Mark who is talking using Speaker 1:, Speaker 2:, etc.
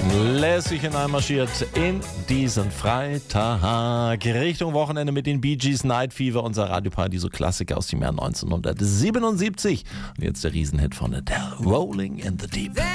Speaker 1: Lässig hineinmarschiert in diesen Freitag. Richtung Wochenende mit den Bee Gees, Night Fever, unser Radioparty, so Klassiker aus dem Jahr 1977. Und jetzt der Riesenhit von Adele, Rolling in the Deep.